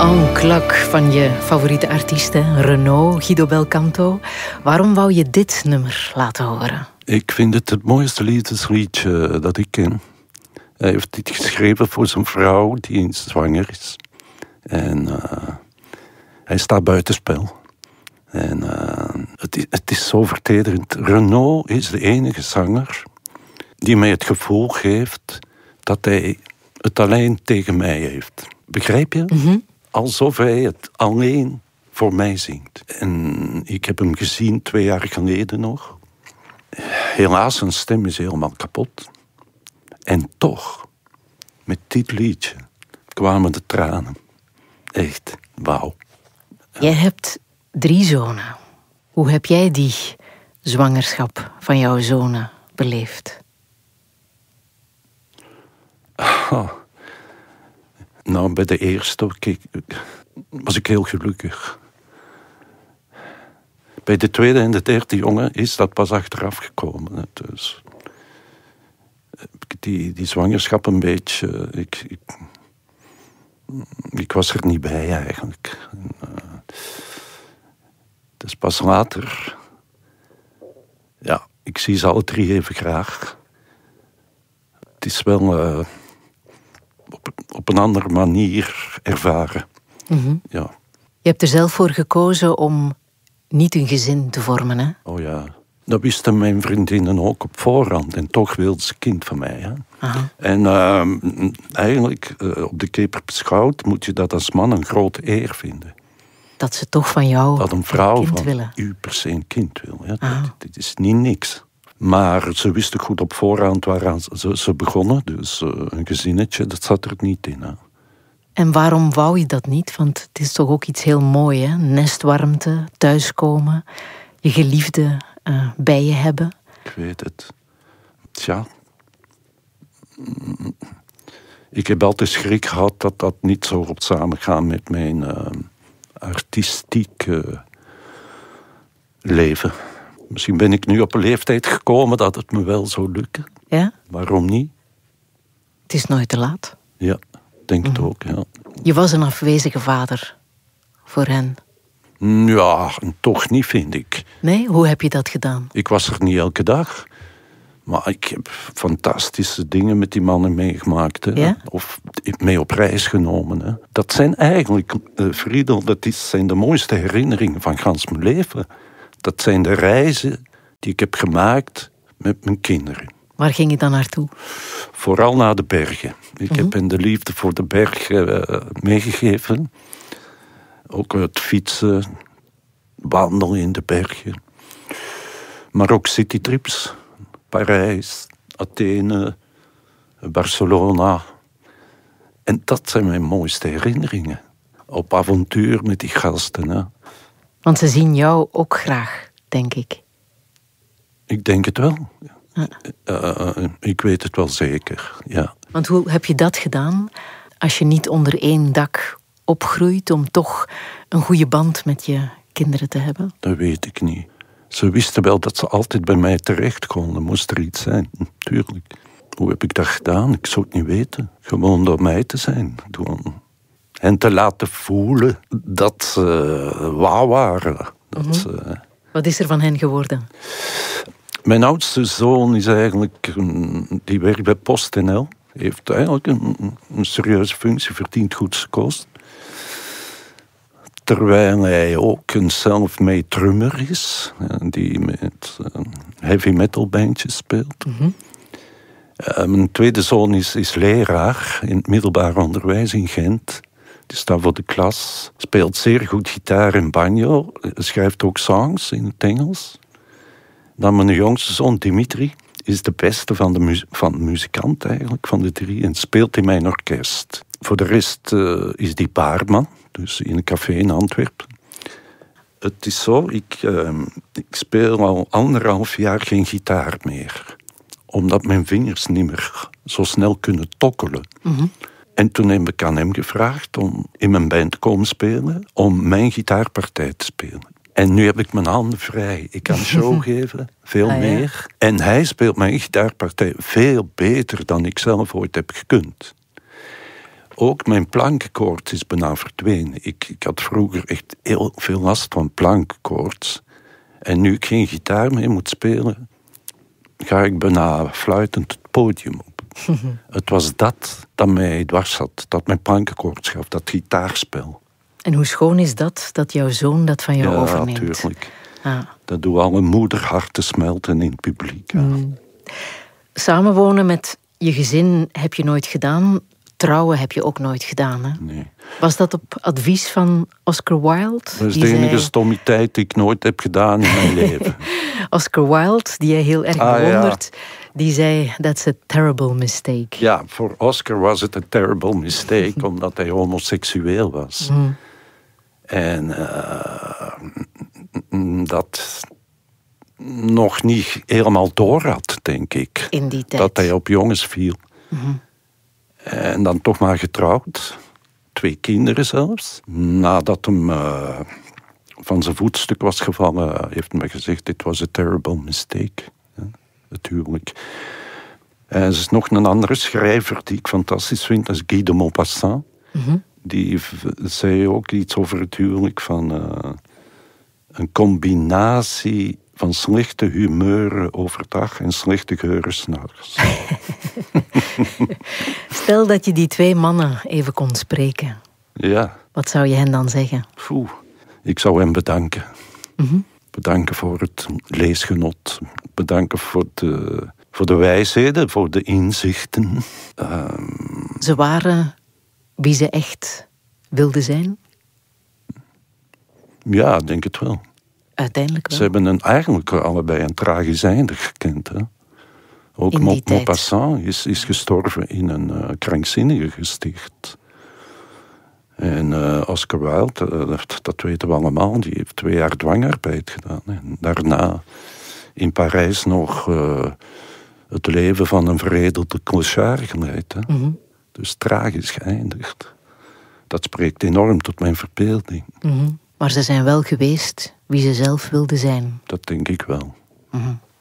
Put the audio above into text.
En Klak van je favoriete artiesten, Renaud, Guido Belcanto. Waarom wou je dit nummer laten horen? Ik vind het mooiste liefdesliedje dat ik ken. Hij heeft dit geschreven voor zijn vrouw die zwanger is. En hij staat buitenspel. En het is zo vertederend. Renaud is de enige zanger die mij het gevoel geeft dat hij het alleen tegen mij heeft. Begrijp je? Mm-hmm. Alsof hij het alleen voor mij zingt. En ik heb hem gezien 2 jaar geleden nog. Helaas, zijn stem is helemaal kapot. En toch, met dit liedje kwamen de tranen. Echt, wauw. Jij hebt 3 zonen. Hoe heb jij die zwangerschap van jouw zonen beleefd? Nou, bij de eerste was ik heel gelukkig. Bij de tweede en de derde jongen is dat pas achteraf gekomen. Dus die zwangerschap een beetje... Ik was er niet bij eigenlijk. Dus pas later... Ja, ik zie ze alle 3 even graag. Het is wel op een andere manier ervaren. Mm-hmm. Ja. Je hebt er zelf voor gekozen om niet een gezin te vormen, hè? Oh ja, dat wisten mijn vriendinnen ook op voorhand. En toch wilden ze kind van mij. Hè? Aha. En eigenlijk, op de keper beschouwd, moet je dat als man een grote eer vinden. Dat ze toch van jou Dat een vrouw kind van willen. u per se een kind wil. Ja? Dit is niet niks. Maar ze wisten goed op voorhand waaraan ze begonnen. Dus een gezinnetje, dat zat er niet in. Hè? En waarom wou je dat niet? Want het is toch ook iets heel moois, hè? Nestwarmte, thuiskomen, je geliefde bij je hebben. Ik weet het. Tja. Ik heb altijd schrik gehad dat dat niet zo goed samengaat met mijn artistiek leven. Misschien ben ik nu op een leeftijd gekomen dat het me wel zou lukken. Ja? Waarom niet? Het is nooit te laat. Ja, denk het ook, ja. Je was een afwezige vader voor hen. Ja, toch niet, vind ik. Nee? Hoe heb je dat gedaan? Ik was er niet elke dag. Maar ik heb fantastische dingen met die mannen meegemaakt. Hè? Ja? Of mee op reis genomen. Hè? Dat zijn eigenlijk, Friedel, zijn de mooiste herinneringen van gans mijn leven. Dat zijn de reizen die ik heb gemaakt met mijn kinderen. Waar ging je dan naartoe? Vooral naar de bergen. Ik heb hen de liefde voor de berg meegegeven. Ook het fietsen, wandelen in de bergen. Maar ook citytrips. Parijs, Athene, Barcelona. En dat zijn mijn mooiste herinneringen. Op avontuur met die gasten. Hè. Want ze zien jou ook graag, denk ik. Ik denk het wel. Ik weet het wel zeker, ja. Want hoe heb je dat gedaan als je niet onder één dak opgroeit om toch een goede band met je kinderen te hebben? Dat weet ik niet. Ze wisten wel dat ze altijd bij mij terecht konden, moest er iets zijn, natuurlijk. Hoe heb ik dat gedaan? Ik zou het niet weten. Gewoon door mij te zijn. En te laten voelen dat ze wauw waren. Wat is er van hen geworden? Mijn oudste zoon is eigenlijk, die werkt bij PostNL. Heeft eigenlijk een serieuze functie, verdient goed kost. Terwijl hij ook een self-made drummer is. Die met heavy metal bandjes speelt. Mm-hmm. Mijn tweede zoon is leraar in het middelbaar onderwijs in Gent. Die staat voor de klas. Speelt zeer goed gitaar en banjo. Schrijft ook songs in het Engels. Dan mijn jongste zoon Dimitri is de beste van de muzikant eigenlijk, van de 3. En speelt in mijn orkest. Voor de rest is die baarman. Dus in een café in Antwerpen. Het is zo, ik speel al 1,5 jaar geen gitaar meer. Omdat mijn vingers niet meer zo snel kunnen tokkelen. Mm-hmm. En toen heb ik aan hem gevraagd om in mijn band te komen spelen. Om mijn gitaarpartij te spelen. En nu heb ik mijn handen vrij. Ik kan show geven, veel meer. En hij speelt mijn gitaarpartij veel beter dan ik zelf ooit heb gekund. Ook mijn plankenkoorts is bijna verdwenen. Ik had vroeger echt heel veel last van plankenkoorts. En nu ik geen gitaar meer moet spelen, ga ik bijna fluitend het podium op. Het was dat mij dwars zat, dat mijn plankenkoorts gaf, dat gitaarspel. En hoe schoon is dat jouw zoon dat van jou overneemt? Ja, natuurlijk. Dat doet alle moederharten smelten in het publiek. Ja. Samenwonen met je gezin heb je nooit gedaan. Trouwen heb je ook nooit gedaan, hè? Nee. Was dat op advies van Oscar Wilde? Dat is de enige stommiteit die ik nooit heb gedaan in mijn leven. Oscar Wilde, die jij heel erg bewondert, die zei, that's a terrible mistake. Ja, voor Oscar was het een terrible mistake, omdat hij homoseksueel was. En dat nog niet helemaal door had, denk ik. In die tijd. Dat hij op jongens viel. En dan toch maar getrouwd. 2 kinderen zelfs. Nadat hem van zijn voetstuk was gevallen, heeft hij me gezegd, dit was a terrible mistake. Ja, het huwelijk. En er is nog een andere schrijver die ik fantastisch vind, dat is Guy de Maupassant. Die zei ook iets over het huwelijk van een combinatie van slechte humeuren overdag en slechte geuren 's nachts. Stel dat je die 2 mannen even kon spreken. Ja. Wat zou je hen dan zeggen? Ik zou hem bedanken. Bedanken voor het leesgenot. Bedanken voor de wijsheden, voor de inzichten. Ze waren wie ze echt wilden zijn? Ja, ik denk het wel. Uiteindelijk wel. Ze hebben eigenlijk allebei een tragisch einde gekend. Hè? Ook Maupassant is gestorven in een krankzinnige gesticht. En Oscar Wilde, dat weten we allemaal, die heeft 2 jaar dwangarbeid gedaan. En daarna in Parijs nog het leven van een veredelde clochard geleid. Hè? Dus tragisch geëindigd. Dat spreekt enorm tot mijn verbeelding. Maar ze zijn wel geweest wie ze zelf wilden zijn. Dat denk ik wel.